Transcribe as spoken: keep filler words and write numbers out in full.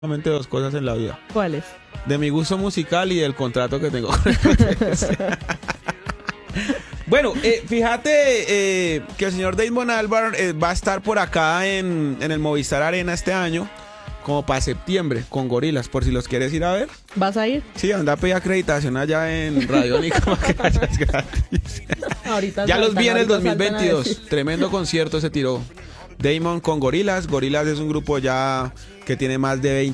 solamente dos cosas en la vida. ¿Cuáles? De mi gusto musical y del contrato que tengo con el Bueno, eh, fíjate eh, que el señor Damon Albarn eh, va a estar por acá en, en el Movistar Arena este año, como para septiembre, con Gorilas, por si los quieres ir a ver. ¿Vas a ir? Sí, anda a pedir acreditación allá en Radiónica para que vayas gratis. Ahorita Ya los saltan, vi en el ahorita dos mil saltan a veintidós. decir. Tremendo concierto se tiró Damon con Gorilas. Gorilas es un grupo ya que tiene más de veinte